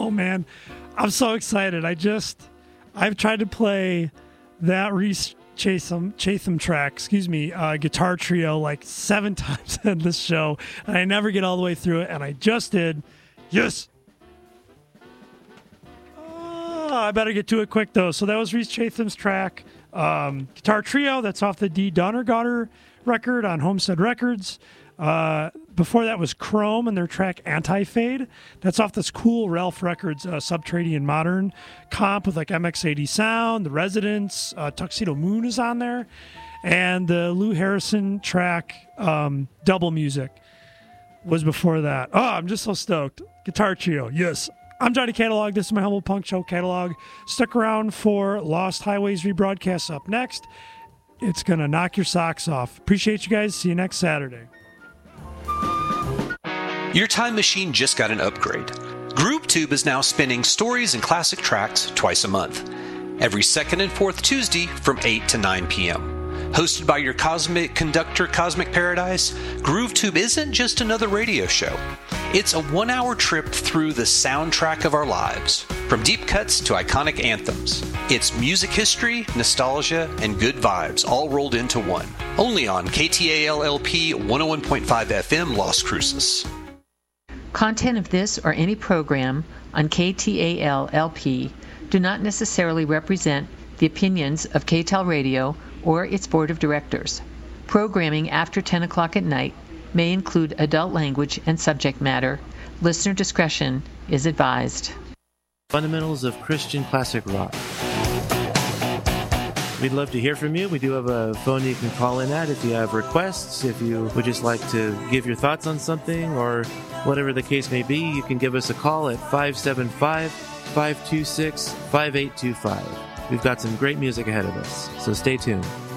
Oh, man. I'm so excited. I've tried to play that Reese Chatham track, Guitar Trio, like 7 times in this show, and I never get all the way through it, and I just did. Yes! I better get to it quick, though. So that was Reese Chatham's track, Guitar Trio. That's off the D. Donnergotter record on Homestead Records. Before that was Chrome and their track Anti-Fade. That's off this cool Ralph Records Subterranean Modern comp with like MX80 sound, The Residents, Tuxedo Moon is on there, and the Lou Harrison track Double Music was before that. Oh, I'm just so stoked. Guitar Trio, yes. I'm Johnny Catalog. This is my Humble Punk Show catalog. Stick around for Lost Highways rebroadcast up next. It's going to knock your socks off. Appreciate you guys. See you next Saturday. Your time machine just got an upgrade. GrooveTube is now spinning stories and classic tracks twice a month. Every second and fourth Tuesday from 8 to 9 p.m. Hosted by your cosmic conductor, Cosmic Paradise, GrooveTube isn't just another radio show. It's a 1-hour trip through the soundtrack of our lives. From deep cuts to iconic anthems. It's music history, nostalgia, and good vibes all rolled into one. Only on KTAL-LP 101.5 FM Las Cruces. Content of this or any program on KTAL-LP do not necessarily represent the opinions of KTAL Radio or its board of directors. Programming after 10 o'clock at night may include adult language and subject matter. Listener discretion is advised. Fundamentals of Christian Classic Rock. We'd love to hear from you. We do have a phone you can call in at if you have requests, if you would just like to give your thoughts on something or whatever the case may be. You can give us a call at 575-526-5825. We've got some great music ahead of us, so stay tuned.